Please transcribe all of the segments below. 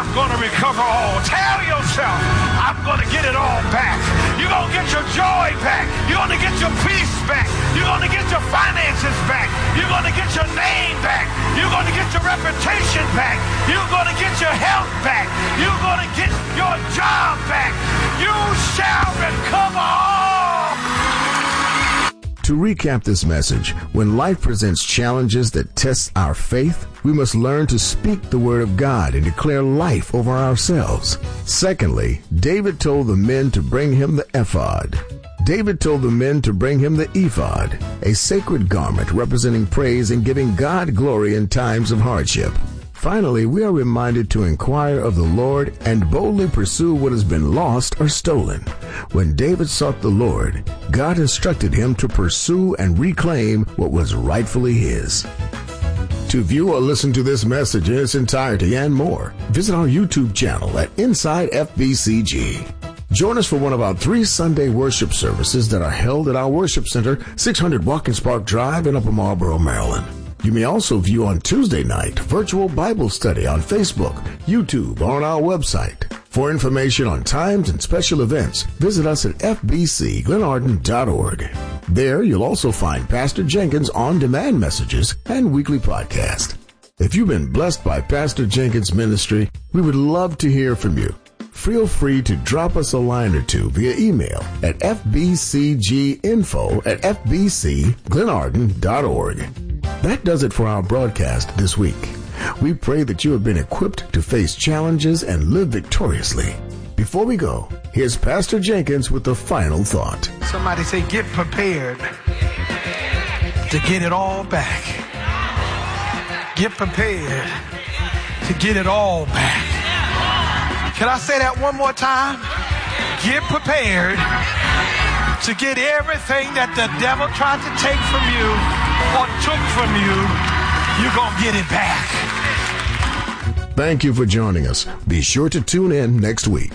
going to recover all. Tell yourself, I'm going to get it all back. You're going to get your joy back. You're going to get your peace back. You're going to get your finances back. You're going to get your name back. You're going to get your reputation back. You're going to get your health back. You're going to get your job back. You shall recover all. To recap this message, when life presents challenges that test our faith, we must learn to speak the word of God and declare life over ourselves. Secondly, David told the men to bring him the ephod. David told the men to bring him the ephod, a sacred garment representing praise and giving God glory in times of hardship. Finally, we are reminded to inquire of the Lord and boldly pursue what has been lost or stolen. When David sought the Lord, God instructed him to pursue and reclaim what was rightfully his. To view or listen to this message in its entirety and more, visit our YouTube channel at Inside FBCG. Join us for one of our 3 Sunday worship services that are held at our worship center, 600 Watkins Park Drive in Upper Marlboro, Maryland. You may also view on Tuesday night virtual Bible study on Facebook, YouTube, or on our website. For information on times and special events, visit us at fbcglenarden.org. There, you'll also find Pastor Jenkins' on-demand messages and weekly podcast. If you've been blessed by Pastor Jenkins' ministry, we would love to hear from you. Feel free to drop us a line or two via email at fbcginfo@fbcglenarden.org. That does it for our broadcast this week. We pray that you have been equipped to face challenges and live victoriously. Before we go, here's Pastor Jenkins with the final thought. Somebody say, get prepared to get it all back. Get prepared to get it all back. Can I say that one more time? Get prepared to get everything that the devil tried to take from you or took from you. You're going to get it back. Thank you for joining us. Be sure to tune in next week.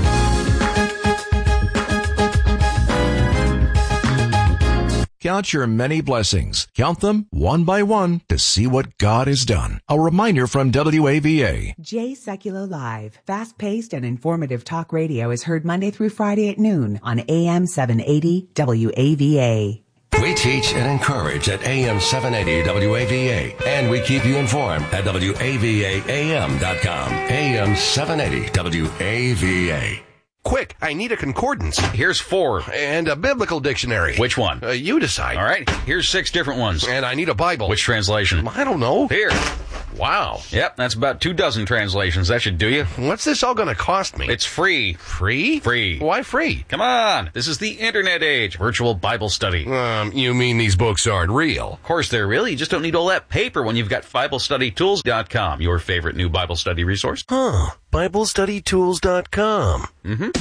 Count your many blessings. Count them one by one to see what God has done. A reminder from WAVA. Jay Sekulow Live. Fast-paced and informative talk radio is heard Monday through Friday at noon on AM 780 WAVA. We teach and encourage at AM 780 WAVA, and we keep you informed at WAVAAM.com. AM 780 WAVA. Quick, I need a concordance. Here's 4. And a biblical dictionary. Which one? You decide. All right, here's 6 different ones. And I need a Bible. Which translation? I don't know. Here. Wow. Yep, that's about 24 translations. That should do you. What's this all going to cost me? It's free. Free? Free. Why free? Come on. This is the internet age. Virtual Bible study. You mean these books aren't real? Of course they're real. You just don't need all that paper when you've got BibleStudyTools.com, your favorite new Bible study resource. Huh. BibleStudyTools.com.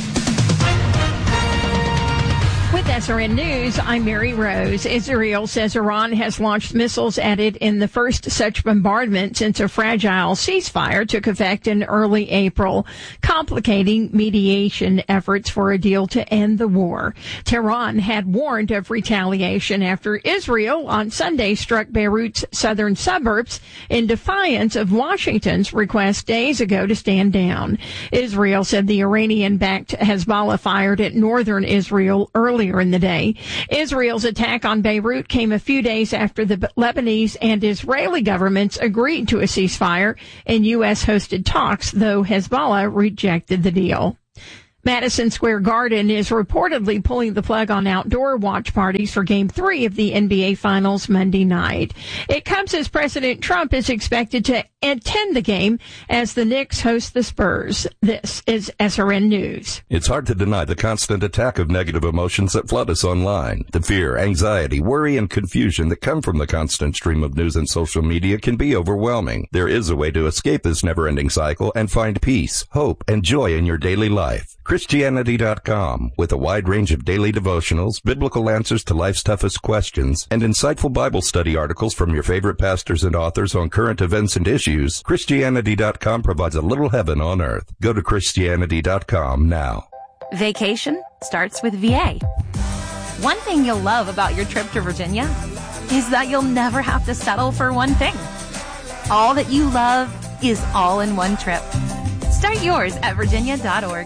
With SRN News, I'm Mary Rose. Israel says Iran has launched missiles at it in the first such bombardment since a fragile ceasefire took effect in early April, complicating mediation efforts for a deal to end the war. Tehran had warned of retaliation after Israel on Sunday struck Beirut's southern suburbs in defiance of Washington's request days ago to stand down. Israel said the Iranian-backed Hezbollah fired at northern Israel earlier in the day. Israel's attack on Beirut came a few days after the Lebanese and Israeli governments agreed to a ceasefire in U.S.-hosted talks, though Hezbollah rejected the deal. Madison Square Garden is reportedly pulling the plug on outdoor watch parties for Game 3 of the NBA Finals Monday night. It comes as President Trump is expected to attend the game as the Knicks host the Spurs. This is SRN News. It's hard to deny the constant attack of negative emotions that flood us online. The fear, anxiety, worry, and confusion that come from the constant stream of news and social media can be overwhelming. There is a way to escape this never-ending cycle and find peace, hope, and joy in your daily life. Christianity.com, with a wide range of daily devotionals, biblical answers to life's toughest questions, and insightful Bible study articles from your favorite pastors and authors on current events and issues, Christianity.com provides a little heaven on earth. Go to Christianity.com now. Vacation starts with VA. One thing you'll love about your trip to Virginia is that you'll never have to settle for one thing. All that you love is all in one trip. Start yours at virginia.org.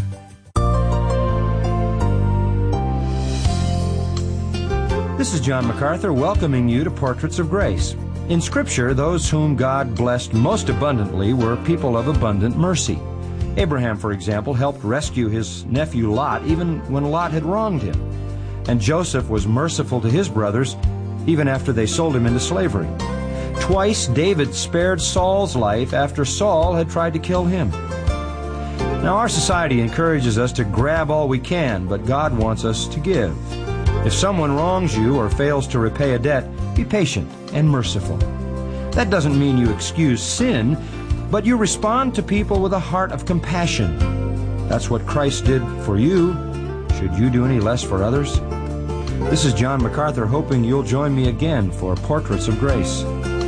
This is John MacArthur welcoming you to Portraits of Grace. In Scripture, those whom God blessed most abundantly were people of abundant mercy. Abraham, for example, helped rescue his nephew Lot even when Lot had wronged him. And Joseph was merciful to his brothers even after they sold him into slavery. Twice David spared Saul's life after Saul had tried to kill him. Now, our society encourages us to grab all we can, but God wants us to give. If someone wrongs you or fails to repay a debt, be patient and merciful. That doesn't mean you excuse sin, but you respond to people with a heart of compassion. That's what Christ did for you. Should you do any less for others? This is John MacArthur hoping you'll join me again for Portraits of Grace.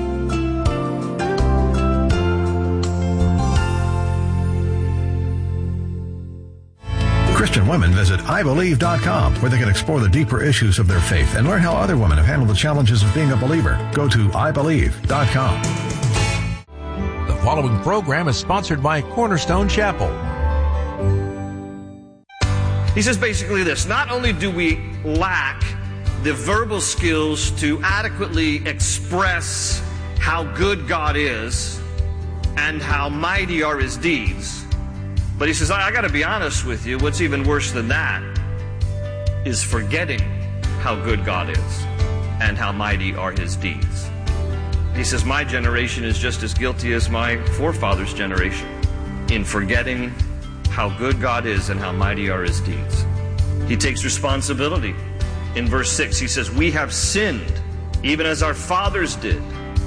Christian women visit IBelieve.com, where they can explore the deeper issues of their faith and learn how other women have handled the challenges of being a believer. Go to IBelieve.com. The following program is sponsored by Cornerstone Chapel. He says basically this: not only do we lack the verbal skills to adequately express how good God is and how mighty are His deeds, but he says, I got to be honest with you, what's even worse than that is forgetting how good God is and how mighty are His deeds. He says, my generation is just as guilty as my forefathers' generation in forgetting how good God is and how mighty are His deeds. He takes responsibility. In verse 6, he says, we have sinned, even as our fathers did.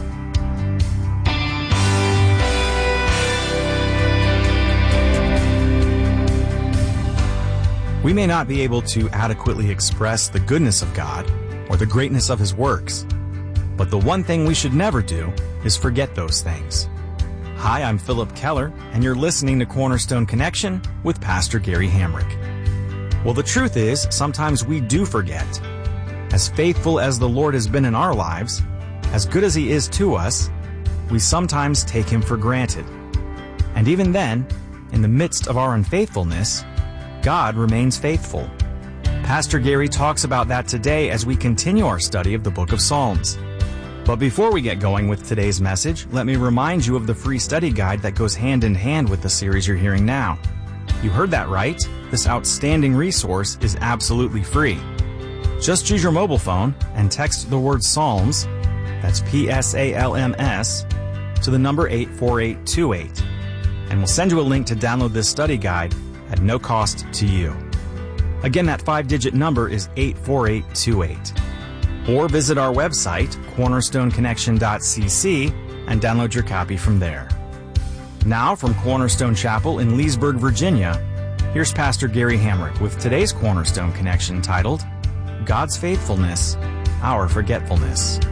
We may not be able to adequately express the goodness of God or the greatness of His works, but the one thing we should never do is forget those things. Hi, I'm Philip Keller, and you're listening to Cornerstone Connection with Pastor Gary Hamrick. Well, the truth is, sometimes we do forget. As faithful as the Lord has been in our lives, as good as He is to us, we sometimes take Him for granted. And even then, in the midst of our unfaithfulness, God remains faithful. Pastor Gary talks about that today as we continue our study of the book of Psalms. But before we get going with today's message, let me remind you of the free study guide that goes hand in hand with the series you're hearing now. You heard that right. This outstanding resource is absolutely free. Just use your mobile phone and text the word Psalms, that's Psalms, to the number 84828. And we'll send you a link to download this study guide at no cost to you. Again, that 5-digit number is 84828. Or visit our website, cornerstoneconnection.cc, and download your copy from there. Now, from Cornerstone Chapel in Leesburg, Virginia, here's Pastor Gary Hamrick with today's Cornerstone Connection titled, God's Faithfulness, Our Forgetfulness.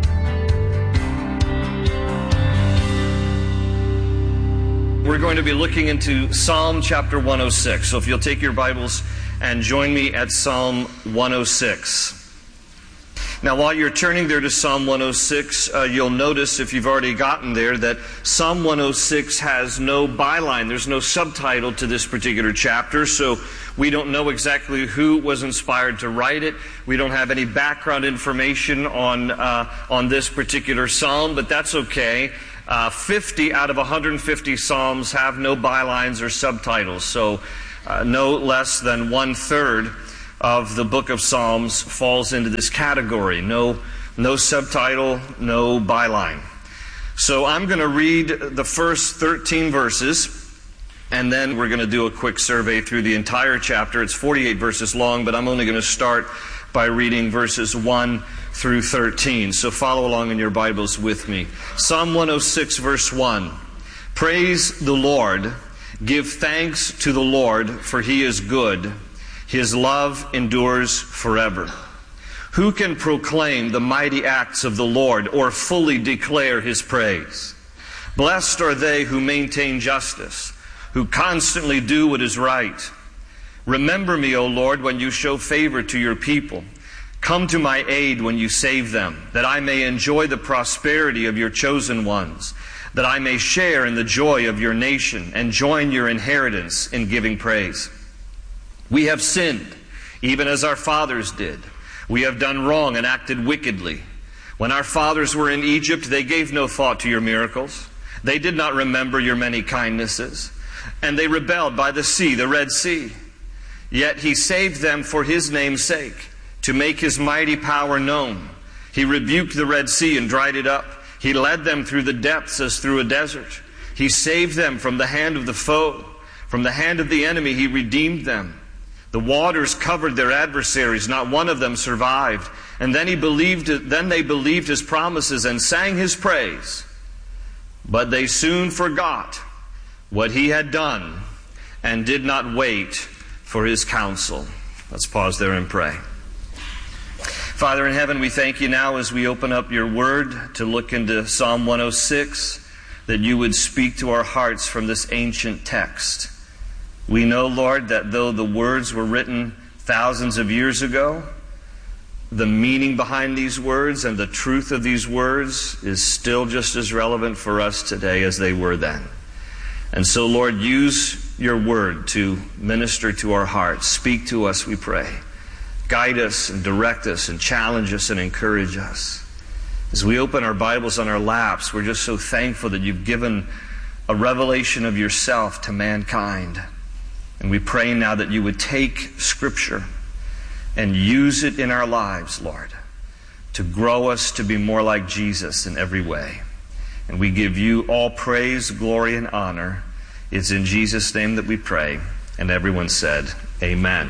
We're going to be looking into Psalm chapter 106. So if you'll take your Bibles and join me at Psalm 106. Now, while you're turning there to Psalm 106, you'll notice, if you've already gotten there, that Psalm 106 has no byline. There's no subtitle to this particular chapter, so we don't know exactly who was inspired to write it. We don't have any background information on this particular psalm, but that's okay. 50 out of 150 psalms have no bylines or subtitles, so no less than 1/3 of the book of Psalms falls into this category. No subtitle, no byline. So I'm going to read the first 13 verses, and then we're going to do a quick survey through the entire chapter. It's 48 verses long, but I'm only going to start by reading verses 1 through 13. So follow along in your Bibles with me. Psalm 106, verse 1. Praise the Lord. Give thanks to the Lord, for He is good. His love endures forever. Who can proclaim the mighty acts of the Lord or fully declare His praise? Blessed are they who maintain justice, who constantly do what is right. Remember me, O Lord, when you show favor to your people. Come to my aid when you save them, that I may enjoy the prosperity of your chosen ones. that I may share in the joy of your nation and join your inheritance in giving praise. We have sinned, even as our fathers did. We have done wrong and acted wickedly. When our fathers were in Egypt, they gave no thought to your miracles. They did not remember your many kindnesses. And they rebelled by the sea, the Red Sea. Yet he saved them for his name's sake, to make his mighty power known. He rebuked the Red Sea and dried it up. He led them through the depths as through a desert. He saved them from the hand of the foe. From the hand of the enemy he redeemed them. The waters covered their adversaries. Not one of them survived. And then they believed his promises and sang his praise. But they soon forgot what he had done and did not wait for his counsel. Let's pause there and pray. Father in heaven, we thank you now as we open up your word to look into Psalm 106, that you would speak to our hearts from this ancient text. We know, Lord, that though the words were written thousands of years ago, the meaning behind these words and the truth of these words is still just as relevant for us today as they were then. And so, Lord, use your word to minister to our hearts. Speak to us, we pray. Guide us and direct us and challenge us and encourage us. As we open our Bibles on our laps, we're just so thankful that you've given a revelation of yourself to mankind. And we pray now that you would take Scripture and use it in our lives, Lord, to grow us to be more like Jesus in every way. And we give you all praise, glory, and honor. It's in Jesus' name that we pray. And everyone said, Amen.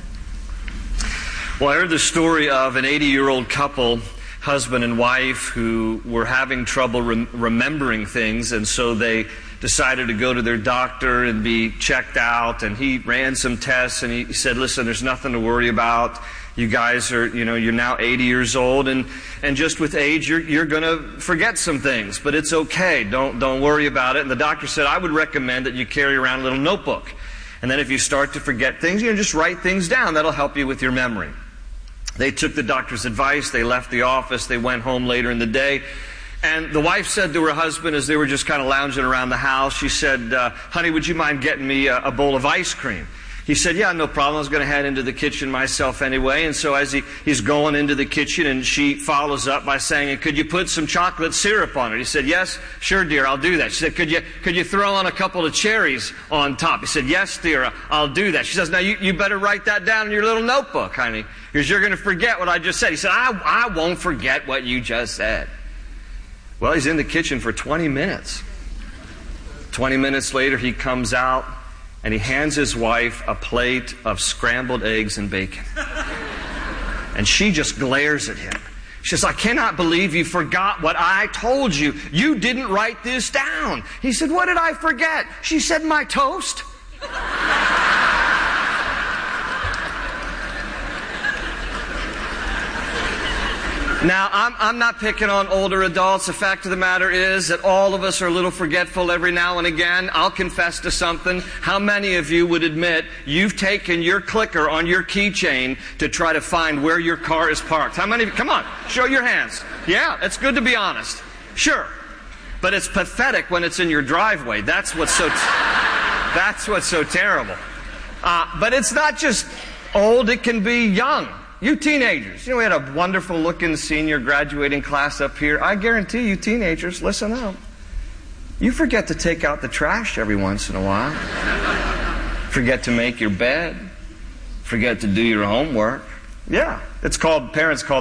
Well, I heard the story of an 80-year-old couple, husband and wife, who were having trouble remembering things, and so they decided to go to their doctor and be checked out. And he ran some tests, and he said, listen, there's nothing to worry about. You guys are, you're now 80 years old, and just with age, you're going to forget some things, but it's okay. Don't worry about it. And the doctor said, I would recommend that you carry around a little notebook. And then if you start to forget things, just write things down. That'll help you with your memory. They took the doctor's advice. They left the office. They went home later in the day. And the wife said to her husband, as they were just kind of lounging around the house, she said, honey, would you mind getting me a bowl of ice cream? He said, yeah, no problem. I was going to head into the kitchen myself anyway. And so as he's going into the kitchen, and she follows up by saying, could you put some chocolate syrup on it? He said, yes, sure, dear, I'll do that. She said, could you throw on a couple of cherries on top? He said, yes, dear, I'll do that. She says, now you better write that down in your little notebook, honey, because you're going to forget what I just said. He said, I won't forget what you just said. Well, he's in the kitchen for 20 minutes. 20 minutes later, he comes out, and he hands his wife a plate of scrambled eggs and bacon. And she just glares at him. She says, I cannot believe you forgot what I told you. You didn't write this down. He said, what did I forget? She said, my toast. Now, I'm not picking on older adults. The fact of the matter is that all of us are a little forgetful every now and again. I'll confess to something. How many of you would admit you've taken your clicker on your keychain to try to find where your car is parked? How many of you? Come on, show your hands. Yeah, it's good to be honest. Sure. But it's pathetic when it's in your driveway. That's what's so terrible. But it's not just old, it can be young. You teenagers, we had a wonderful looking senior graduating class up here. I guarantee you teenagers, listen up. You forget to take out the trash every once in a while. Forget to make your bed. Forget to do your homework. Yeah, parents call